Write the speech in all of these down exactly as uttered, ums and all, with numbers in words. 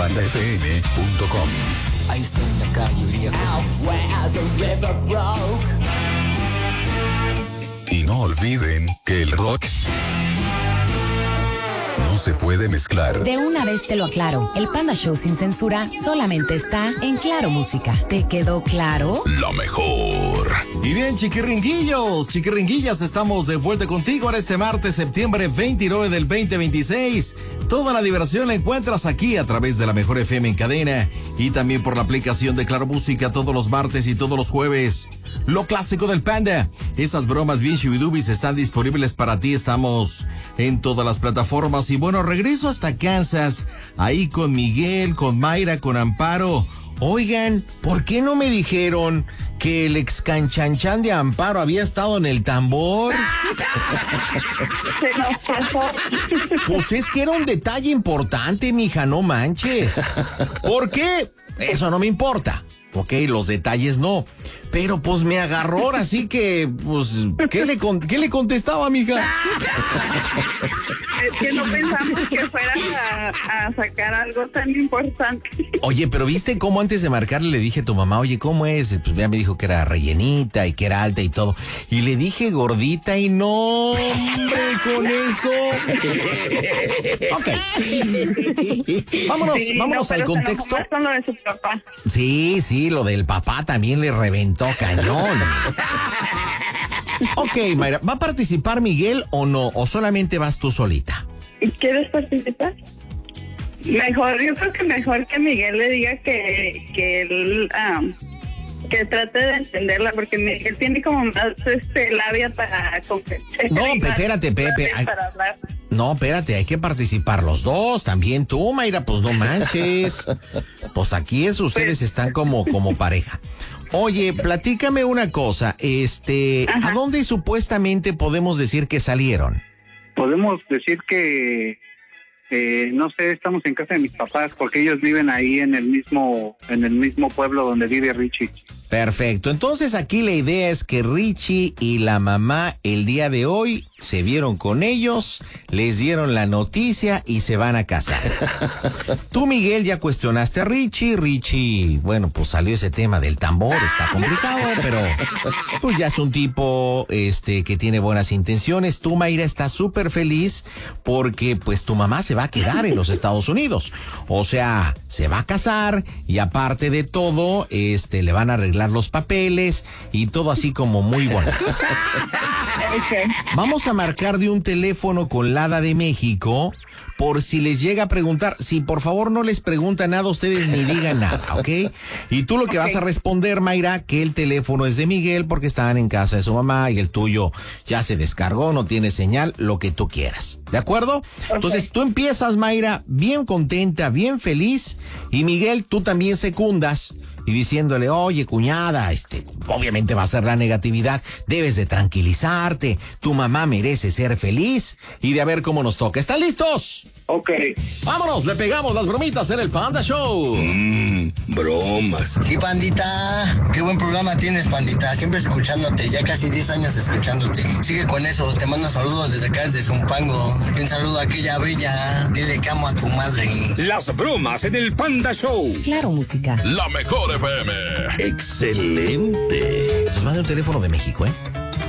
panda f m punto com. Ahí está en la calle, brilla como where the river broke. Y no olviden que el rock no se puede mezclar. De una vez te lo aclaro, el Panda Show sin censura solamente está en Claro Música. ¿Te quedó claro? Lo mejor. Y bien, chiquiringuillos, chiquiringuillas, estamos de vuelta contigo en este martes, septiembre veintinueve del veinte veintiséis. Toda la diversión la encuentras aquí a través de la Mejor F M en cadena y también por la aplicación de Claro Música todos los martes y todos los jueves. Lo clásico del Panda. Esas bromas bien shubidubis están disponibles para ti. Estamos en todas las plataformas. Y bueno, regreso hasta Kansas, ahí con Miguel, con Mayra, con Amparo. Oigan, ¿por qué no me dijeron que el ex canchanchan de Amparo había estado en el tambor? Se nos pasó. Pues es que era un detalle importante, mija, no manches. ¿Por qué? Eso no me importa. Ok, los detalles no. Pero pues me agarró ahora, así que, pues, ¿qué le, con- ¿qué le contestaba, mija? Es que no pensamos que fueran a, a sacar algo tan importante. Oye, pero ¿viste cómo antes de marcarle le dije a tu mamá, oye, ¿cómo es? Pues ya me dijo que era rellenita y que era alta y todo. Y le dije gordita y no, hombre, con eso. Ok. Vámonos, Sí, vámonos no, al pero se contexto. enojó más con lo de su papá. Sí, sí, lo del papá también le reventó cañón. Ok, Mayra, ¿va a participar Miguel o no? ¿O solamente vas tú solita? ¿Quieres participar? Mejor, yo creo que mejor que Miguel le diga que, que él, um, que trate de entenderla, porque Miguel tiene como más este labia para convencer. No, y más espérate, Pepe. labia para hablar. No, espérate, hay que participar los dos, también tú, Mayra, pues no manches. Pues aquí es, ustedes están como, como pareja. Oye, platícame una cosa, este, Ajá. ¿a dónde supuestamente podemos decir que salieron? Podemos decir que, eh, no sé, estamos en casa de mis papás porque ellos viven ahí en el mismo, en el mismo pueblo donde vive Richie. Perfecto, entonces aquí la idea es que Richie y la mamá el día de hoy se vieron con ellos, les dieron la noticia y se van a casar. Tú, Miguel, ya cuestionaste a Richie, Richie, bueno, pues salió ese tema del tambor, está complicado, pero pues ya es un tipo este que tiene buenas intenciones. Tú, Mayra, estás súper feliz porque pues tu mamá se va a quedar en los Estados Unidos, o sea, se va a casar y aparte de todo, este, le van a arreglar los papeles y todo así como muy bonito. Okay. Vamos a marcar de un teléfono con la Hada de México por si les llega a preguntar. Si por favor no les pregunta nada, ustedes ni digan nada, ¿ok? Y tú lo que Okay. vas a responder, Mayra, que el teléfono es de Miguel porque estaban en casa de su mamá y el tuyo ya se descargó, no tiene señal, lo que tú quieras. ¿De acuerdo? Okay. Entonces tú empiezas, Mayra, bien contenta, bien feliz, y Miguel, tú también secundas y diciéndole, oye, cuñada, este, obviamente va a ser la negatividad, debes de tranquilizarte, tu mamá merece ser feliz, y de a ver cómo nos toca. ¿Están listos? Ok. Vámonos, le pegamos las bromitas en el Panda Show. Mmm, bromas. Sí, Pandita, qué buen programa tienes, Pandita, siempre escuchándote, ya casi diez años escuchándote. Sigue con eso, te mando saludos desde acá, desde Zumpango. Un saludo a aquella bella, dile que amo a tu madre. Las bromas en el Panda Show. Claro Música. La Mejor F M. Excelente. Nos manda un teléfono de México, ¿eh?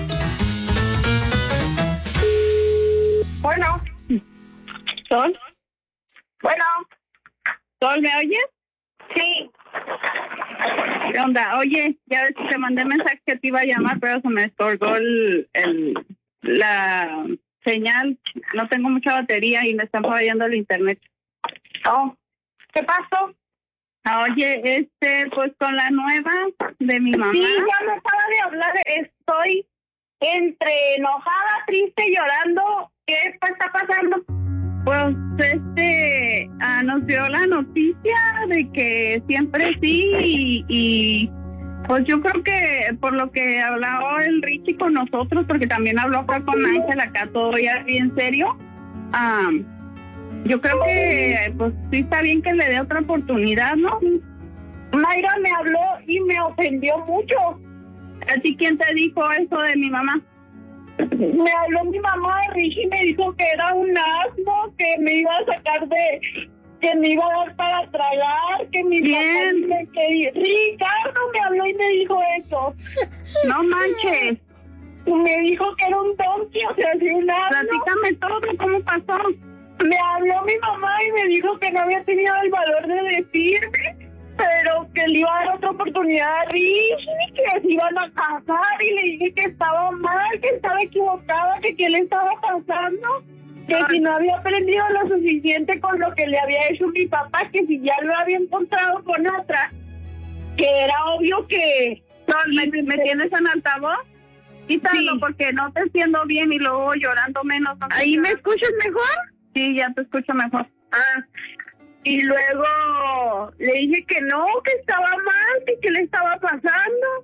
Bueno. ¿Sol? Bueno. ¿Sol, me oyes? Sí. ¿Qué onda? Oye, ya ves que te mandé mensaje que te iba a llamar, pero se me descolgó el, el, la señal. No tengo mucha batería y me están fallando el internet. Oh, ¿qué pasó? Oye, este, pues con la nueva de mi mamá. Sí, ya me acaba de hablar. Estoy entre enojada, triste, llorando. ¿Qué está pasando? Pues este ah, nos dio la noticia de que siempre sí y, y pues yo creo que por lo que habló el Richie con nosotros, porque también habló acá con Ángel, acá todo ya bien serio, ah, yo creo que pues sí está bien que le dé otra oportunidad, ¿no? Mayra me habló y me ofendió mucho. ¿A ti quién te dijo eso de mi mamá? Me habló mi mamá, Richie me dijo que era un asno, que me iba a sacar de, que me iba a dar para tragar, que mi Bien. papá me quería. Ricardo me habló y me dijo eso. No manches. Me dijo que era un donkey, o sea, así un asno. Platícame todo, ¿cómo pasó? Me habló mi mamá y me dijo que no había tenido el valor de decirme, pero que le iba a dar otra oportunidad a Richie, que se iban a casar, y le dije que estaba mal, que estaba equivocada, que qué le estaba pasando, que Ay. si no había aprendido lo suficiente con lo que le había hecho mi papá, que si ya lo había encontrado con otra, que era obvio que... Sol, ¿me, me tienes en altavoz? Quítalo, Sí. porque no te entiendo bien y luego llorando menos. No sé ¿Ahí qué. me escuchas mejor? Sí, ya te escucho mejor. Ah, y luego le dije que no, que estaba mal, que qué le estaba pasando.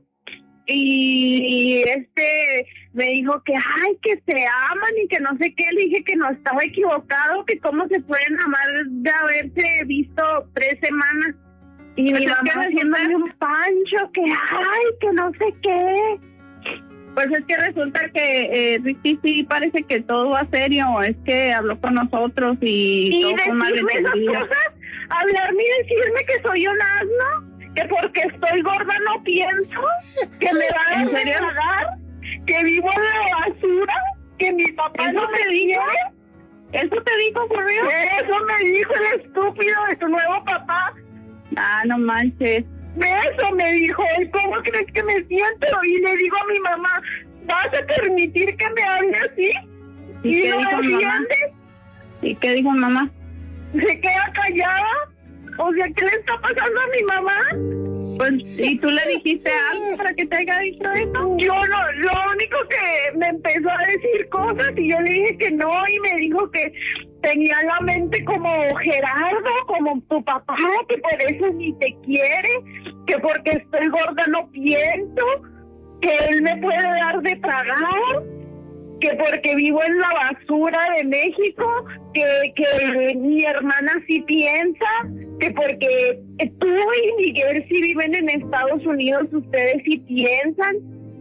Y este me dijo que ay, que se aman y que no sé qué. Le dije que no, estaba equivocado, que cómo se pueden amar de haberse visto tres semanas. Y Pues mi es mamá que haciéndome resulta- un pancho, que ay, que no sé qué. Pues es que resulta que eh, Ricky sí parece que todo va serio. Es que habló con nosotros y, Y todo fue decirme esas malentendido. cosas, hablarme y decirme que soy un asno, que porque estoy gorda no pienso, que me va a ¿En serio? pagar, que vivo en la basura, que mi papá ¿Eso no te me dijo? quiere. ¿Eso te dijo, por Dios? Eso me dijo el estúpido de tu nuevo papá. Ah, no manches. Eso me dijo él, ¿cómo crees que me siento? Y le digo a mi mamá, ¿vas a permitir que me hable así? ¿Y qué no dijo mi mamá? entiende. ¿Y qué dijo mamá? ¿Se queda callada? O sea, ¿qué le está pasando a mi mamá? Pues, ¿y tú le dijiste algo para que te haya dicho eso? Yo no, lo único que me empezó a decir cosas y yo le dije que no, y me dijo que tenía la mente como Gerardo, como tu papá, que por eso ni te quiere, que porque estoy gorda no pienso, que él me puede dar de tragar, que porque vivo en la basura de México, que, que mi hermana sí piensa, que porque tú y Miguel sí viven en Estados Unidos, ustedes sí piensan.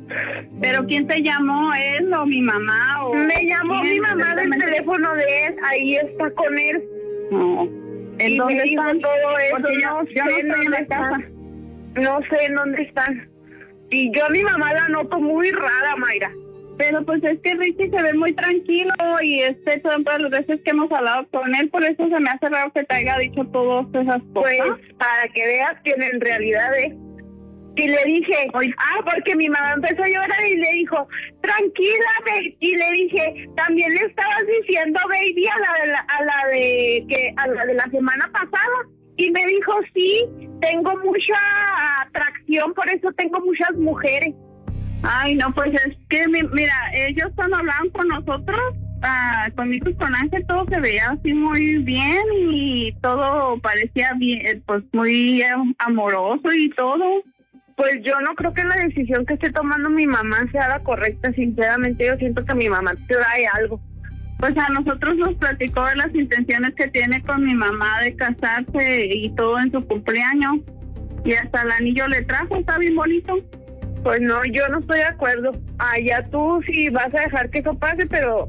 ¿Pero quién te llamó? ¿Él o mi mamá? O Me llamó quién? mi mamá del Exactamente. teléfono de él, ahí está con él. No. ¿En Y dónde me dijo están? todo eso, Porque yo, no yo no sé en estoy en dónde la casa. están. No sé en dónde están. Y yo a mi mamá la noto muy rara, Mayra. Pero pues es que Richie se ve muy tranquilo y este todas las veces que hemos hablado con él, por eso se me hace raro que te haya dicho todas esas Pues cosas. para que veas que en realidad es. Y le dije, ah, porque mi mamá empezó a llorar y le dijo, tranquila, baby. Y le dije, también le estabas diciendo baby a la de la, a la de que a la de la semana pasada. Y me dijo, sí, tengo mucha atracción, por eso tengo muchas mujeres. Ay, no, pues es que, mi- mira, ellos cuando hablaban con nosotros, ah, conmigo y con Ángel, todo se veía así muy bien y todo parecía bien, pues muy eh, amoroso y todo. Pues yo no creo que la decisión que esté tomando mi mamá sea la correcta, sinceramente yo siento que mi mamá trae algo. Pues a nosotros nos platicó de las intenciones que tiene con mi mamá de casarse y todo en su cumpleaños. Y hasta el anillo le trajo, está bien bonito. Pues no, yo no estoy de acuerdo. Ah, ya tú sí vas a dejar que eso pase, pero...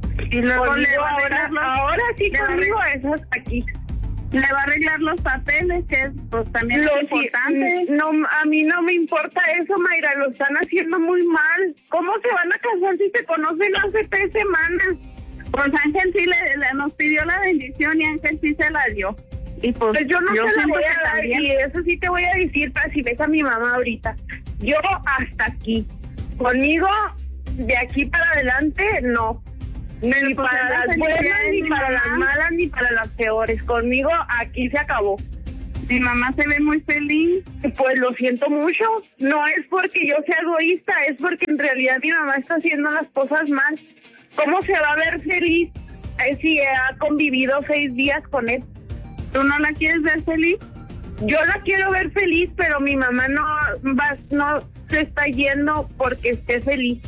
Y luego conmigo le va a ahora, arreglar los- ahora sí le va a conmigo es hasta aquí. Le va a arreglar los papeles, que es, pues también Lo es sí- importante. no, a mí no me importa eso, Mayra, lo están haciendo muy mal. ¿Cómo se van a casar si se conocen hace tres semanas? Pues Ángel sí le, le- nos pidió la bendición y Ángel sí se la dio. Y pues, Pues yo no yo se la siento voy que a dar, también. y eso sí te voy a decir para si ves a mi mamá ahorita. Yo hasta aquí. Conmigo, de aquí para adelante, no. Ni Pero, pues, para la las felicidad buenas, de ni mi para mamá. las malas, ni para las peores. Conmigo, aquí se acabó. Mi mamá se ve muy feliz. Pues lo siento mucho. No es porque yo sea egoísta, es porque en realidad mi mamá está haciendo las cosas mal. ¿Cómo se va a ver feliz eh, si ha convivido seis días con él? ¿Tú no la quieres ver feliz? Yo la quiero ver feliz, pero mi mamá no va, no se está yendo porque esté feliz.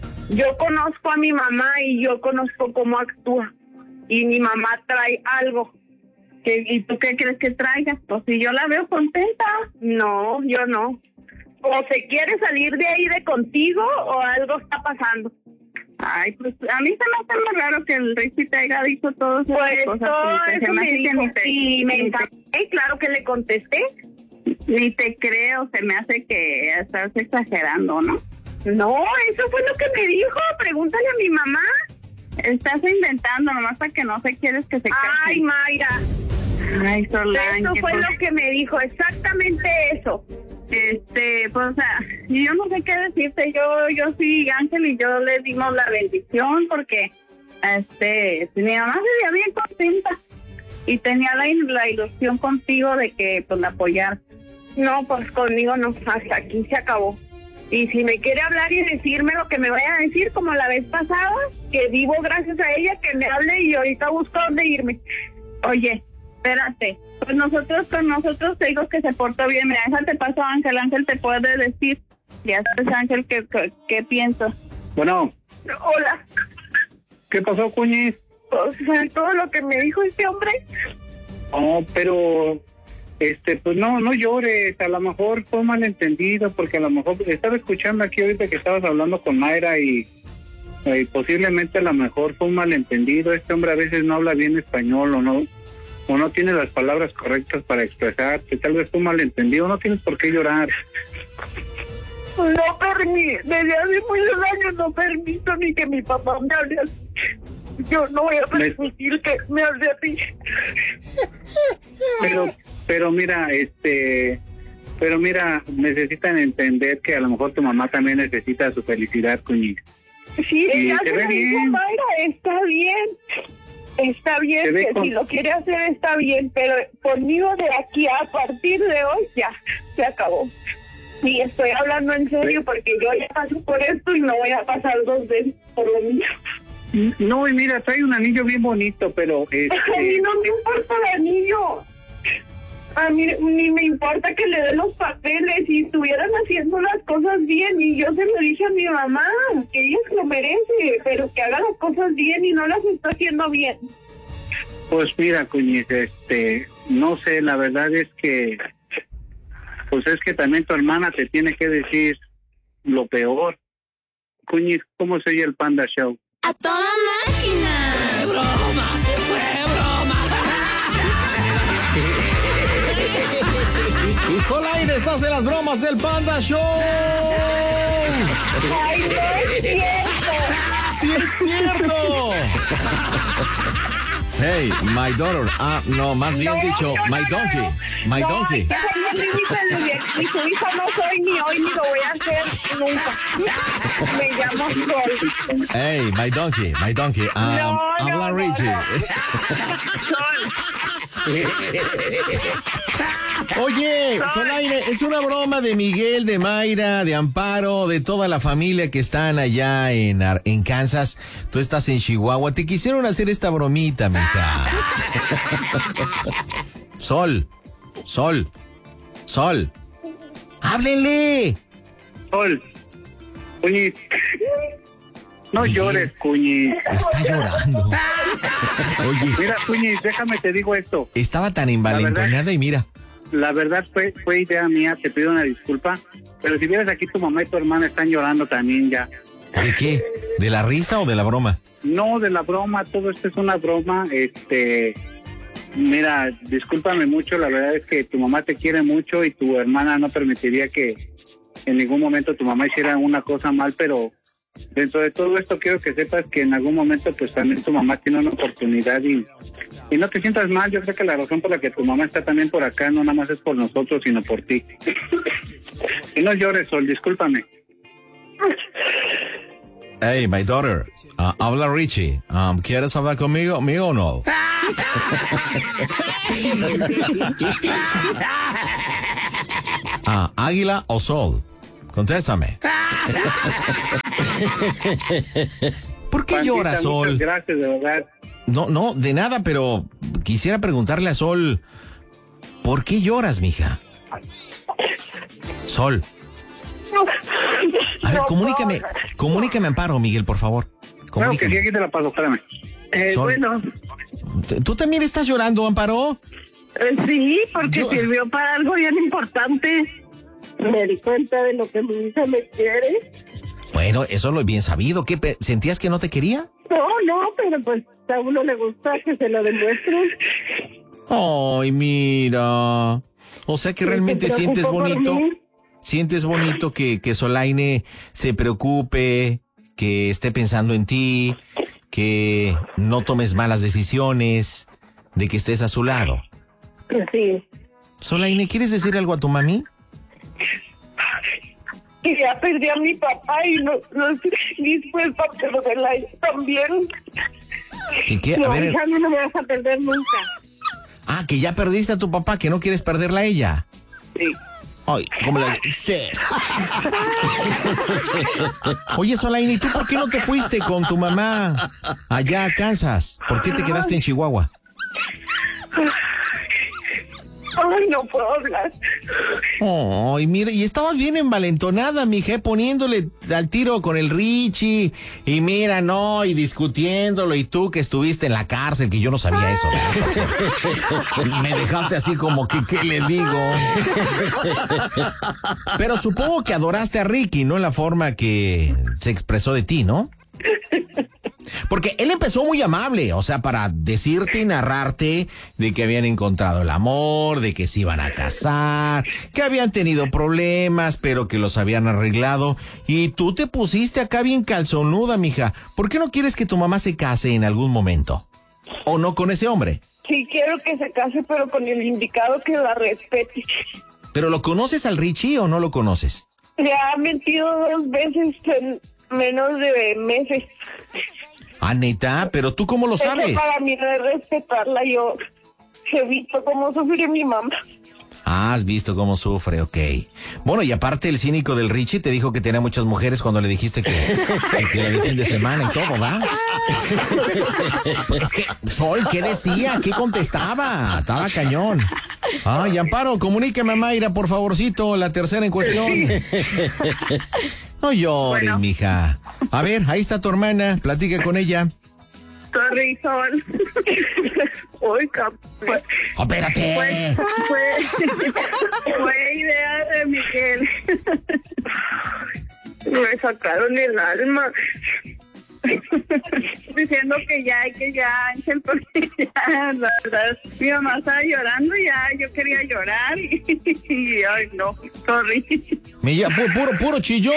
Yo conozco a mi mamá y yo conozco cómo actúa. Y mi mamá trae algo. ¿Qué- ¿Y tú qué crees que traiga? Pues si yo la veo contenta. No, yo no. O se quiere salir de ahí de contigo o algo está pasando. Ay, pues a mí se me hace muy raro que el Richie te haya dicho todo eso. Pues cosas, todo se eso me me hace que dijo, ni te- y me ni te- encanté, claro que le contesté. Ni te creo, se me hace que estás exagerando, ¿no? No, eso fue lo que me dijo, pregúntale a mi mamá. Estás inventando nomás para que no se quieres que se case. Ay, Mayra, Ay, Solange. eso fue pues, lo que me dijo, exactamente eso. Este, pues, o sea, yo no sé qué decirte. Yo, yo sí, Ángel y yo le dimos la bendición porque, este, mi mamá se veía bien contenta y tenía la, la ilusión contigo de que, pues, la apoyar. No, pues conmigo no, hasta aquí se acabó. Y si me quiere hablar y decirme lo que me vaya a decir, como la vez pasada, que vivo gracias a ella, que me hable y ahorita busco dónde irme. Oye, espérate, pues nosotros con nosotros te digo que se portó bien. Mira, déjate paso a Ángel, Ángel te puede decir. Ya sabes, Ángel, ¿qué, qué, qué piensas? Bueno, Hola, ¿qué pasó, Cuñiz? o sea, todo lo que me dijo este hombre. No, pero, este, pues no, no llores, a lo mejor fue un malentendido, porque a lo mejor estaba escuchando aquí ahorita que estabas hablando con Mayra y, y posiblemente a lo mejor fue un malentendido. Este hombre a veces no habla bien español o no, o no tiene las palabras correctas para expresarte, tal vez fue un malentendido, no tienes por qué llorar. No permito, desde hace muchos años no permito ni que mi papá me hable así. Yo no voy a permitir que me hable así. Pero, pero mira, este, pero mira, necesitan entender que a lo mejor tu mamá también necesita su felicidad, Cuñiz. Sí, Y ya se se ve lo dijo bien. Mayra, está bien. Está Se bien, ve que con- si lo quiere hacer está bien, pero conmigo de aquí a partir de hoy ya se acabó. Y estoy hablando en serio porque yo ya paso por esto y no voy a pasar dos veces por lo mismo. No, y mira, trae un anillo bien bonito, pero A mí este, no me importa el anillo. A mí ni me importa que le den los papeles y estuvieran haciendo las cosas bien. Y yo se lo dije a mi mamá, que ella se lo merece, pero que haga las cosas bien y no las está haciendo bien. pues mira, Cuñiz, este, no sé, la verdad es que, pues es que también tu hermana te tiene que decir lo peor. Cuñiz, ¿cómo se oye el Panda Show? ¡A toda máquina! ¡Fue broma! ¡Fue broma! Solaire, estás en las bromas del Panda Show. ¡Ay, no es cierto! ¡Sí es cierto! Hey, my daughter. Ah, no, más bien No, dicho, no, my no, donkey. no. My No, donkey. yo soy mi hija desde aquí. Ni su hija no soy ni hoy ni lo voy a hacer nunca. Me llamo Sol. Hey, my donkey, my donkey. Ah, No, no, habla no, Richie. Oye, Solaire, es una broma de Miguel, de Mayra, de Amparo, de toda la familia que están allá en, Ar- en Kansas. Tú estás en Chihuahua. Te quisieron hacer esta bromita, mija. Sol, Sol, Sol. ¡Háblenle! Sol, Cuñiz, no Miguel. llores, Cuñiz. Está llorando. Oye, Mira, Cuñiz, déjame te digo esto. estaba tan envalentonada y mira. La verdad fue fue idea mía, te pido una disculpa. Pero si vieras aquí, tu mamá y tu hermana están llorando también ya. ¿De qué? ¿De la risa o de la broma? No, de la broma, todo esto es una broma. Este, mira, discúlpame mucho, la verdad es que tu mamá te quiere mucho y tu hermana no permitiría que en ningún momento tu mamá hiciera una cosa mal, pero dentro de todo esto quiero que sepas que en algún momento pues también tu mamá tiene una oportunidad y, y no te sientas mal. Yo creo que la razón por la que tu mamá está también por acá no nada más es por nosotros, sino por ti. Y no llores, Sol, discúlpame. Hey, my daughter. Ah, habla Richie. Um, ¿Quieres hablar conmigo? ¿Mío o no? Ah, ¿Águila o Sol? Contéstame. ¿Por qué Pandita, llora, Sol? Muchas gracias, de verdad. No, no, de nada, pero quisiera preguntarle a Sol, ¿por qué lloras, mija? Sol. A ver, comunícame, comunícame, Amparo, Miguel, por favor. Claro que sí, Comunícame. aquí te la paso, espérame. Eh, Sol. bueno, ¿Tú también estás llorando, Amparo? Eh, sí, porque Yo- sirvió para algo bien importante. Me di cuenta de lo que mi hija me quiere. Bueno, eso lo he bien sabido. ¿Qué, pe- sentías que no te quería? No, no, pero pues a uno le gusta que se lo demuestren. Ay, mira. O sea que Sí, realmente se sientes preocupó por bonito. mí. Sientes bonito que, que Solaine se preocupe, que esté pensando en ti, que no tomes malas decisiones, de que estés a su lado. Sí. Solaine, ¿quieres decir algo a tu mami? Que ya perdí a mi papá y no, no estoy dispuesta a perderla también. ¿Que qué? A No, ver, hija, no me vas a perder nunca. ah, que ya perdiste a tu papá, que no quieres perderla a ella. Sí. Ay, ¿cómo la...? Sí. Oye, Solaine, ¿y tú por qué no te fuiste con tu mamá allá a Kansas? ¿Por qué te quedaste en Chihuahua? Ay, no puedo hablar. Ay, mira, y estabas bien envalentonada, mija, poniéndole al tiro con el Richie. Y mira, no, y discutiéndolo. Y tú que estuviste en la cárcel, que yo no sabía eso, ¿verdad? Me dejaste así como que, ¿qué le digo? Pero supongo que adoraste a Ricky, ¿no? En la forma que se expresó de ti, ¿no? Porque él empezó muy amable, o sea, para decirte y narrarte de que habían encontrado el amor, de que se iban a casar, que habían tenido problemas, pero que los habían arreglado. Y tú te pusiste acá bien calzonuda, mija. ¿Por qué no quieres que tu mamá se case en algún momento? ¿O no con ese hombre? Sí, quiero que se case, pero con el indicado que la respete. ¿Pero lo conoces al Richie o no lo conoces? Le ha mentido dos veces en menos de meses. Ah, neta, pero ¿tú cómo lo sabes? Eso para mí no es respetarla. Yo he visto cómo sufre mi mamá. Ah, has visto cómo sufre, ok. Bueno, y aparte el cínico del Richie te dijo que tenía muchas mujeres cuando le dijiste que, que era de fin de semana y todo, ¿va? Es que, Sol, ¿qué decía? ¿Qué contestaba? Estaba cañón. Ay, Amparo, comuníqueme a Mayra, por favorcito, la tercera en cuestión. No llores, bueno, mija. A ver, ahí está tu hermana, platica con ella. Sorry, Sol. Uy, fue, oh, espérate. Fue, fue, fue idea de Miguel. Me sacaron el alma. Diciendo que ya, que ya, Ángel, porque ya, la verdad, mi mamá estaba llorando y ya yo quería llorar y, y ay, no, sorry. Mira, pu puro, puro chillón.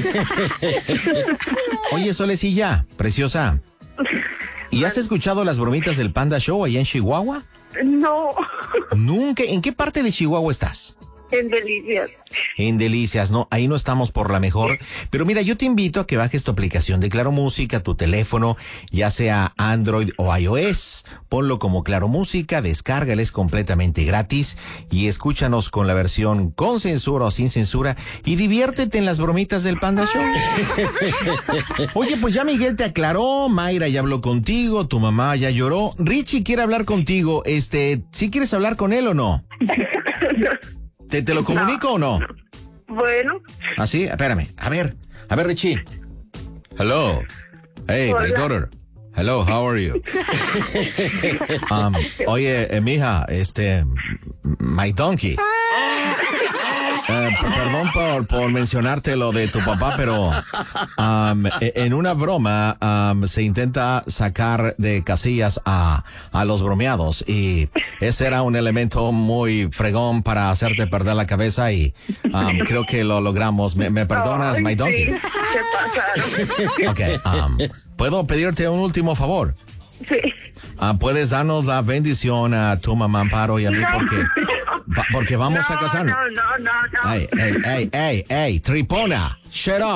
Oye, Solecilla, preciosa. ¿Y has escuchado las bromitas del Panda Show allá en Chihuahua? No. ¿Nunca? ¿En qué parte de Chihuahua estás? En Delicias. En Delicias, no, ahí no estamos por la mejor. Pero mira, yo te invito a que bajes tu aplicación de Claro Música, tu teléfono, ya sea Android o iOS. Ponlo como Claro Música, descárgale, es completamente gratis. Y escúchanos con la versión con censura o sin censura. Y diviértete en las bromitas del Panda Show. Oye, pues ya Miguel te aclaró, Mayra ya habló contigo, tu mamá ya lloró. Richie quiere hablar contigo, este, ¿sí quieres hablar con él o no? ¿Te, te lo comunico no. o no? Bueno. ¿Ah, sí? Espérame. A ver. A ver, Richie. Hello. Hey, Hola. my daughter. Hello, how are you? um, oye, eh, mija, este... My donkey. Eh, perdón por, por mencionarte lo de tu papá, pero um, en una broma um, se intenta sacar de casillas a, a los bromeados y ese era un elemento muy fregón para hacerte perder la cabeza y um, creo que lo logramos. ¿Me, me perdonas, Ay, my donkey? Sí, se pasaron. Ok, um, ¿puedo pedirte un último favor? Sí. Uh, ¿Puedes darnos la bendición a tu mamá Amparo y a mí No. porque, va- porque vamos no, a casarnos? No, no, no, no. Hey, hey, hey, hey, hey, tripona, shut up.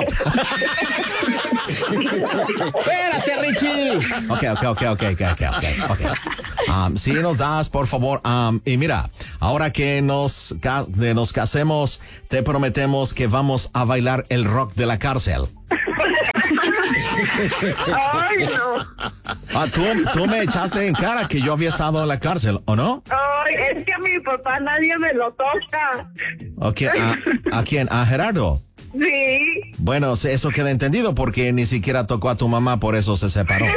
Espérate, Richie. Ok, ok, ok, ok, ok, ok, ok. Um, si nos das, por favor, um, y mira, ahora que nos, ca- de nos casemos, te prometemos que vamos a bailar el rock de la cárcel. Ay, no. Ah, tú, tú me echaste en cara que yo había estado en la cárcel, ¿o no? Ay, es que a mi papá nadie me lo toca. Ok, ¿a, a quién? ¿A Gerardo? Sí. Bueno, eso queda entendido porque ni siquiera tocó a tu mamá, por eso se separó.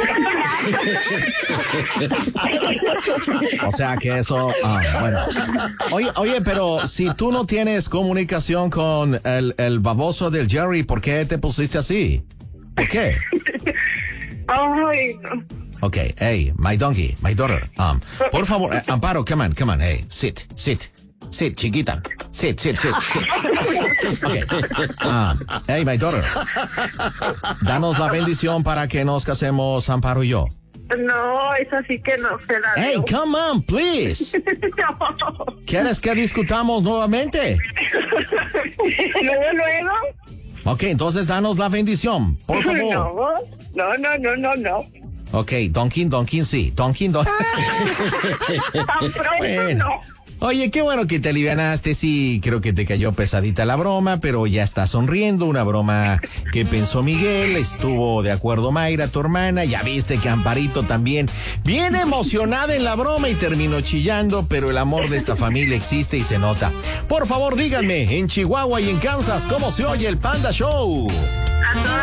O sea que eso, ah, bueno. Oye, oye, pero si tú no tienes comunicación con el, el baboso del Jerry, ¿por qué te pusiste así? ¿Por qué? Ay, no. Ok, hey, my donkey, my daughter. Um, por favor, eh, Amparo, come on, come on, hey, sit, sit, sit, chiquita, sit, sit, sit, sit. Okay. Um, hey, my daughter. Danos la bendición para que nos casemos, Amparo y yo. No, es así que no se la Hey, dio. come on, please. No. ¿Quieres que discutamos nuevamente? Luego, luego. Ok, entonces danos la bendición, por favor. No, no, no, no, no, no. Ok, Donkin, Donkin, sí. Donkin, Donkin. Tan pronto Bueno. no. Oye, qué bueno que te alivianaste. Sí, creo que te cayó pesadita la broma, pero ya está sonriendo. Una broma que pensó Miguel. Estuvo de acuerdo Mayra, tu hermana. Ya viste que Amparito también viene emocionada en la broma y terminó chillando, pero el amor de esta familia existe y se nota. Por favor, díganme, en Chihuahua y en Kansas, ¿cómo se oye el Panda Show?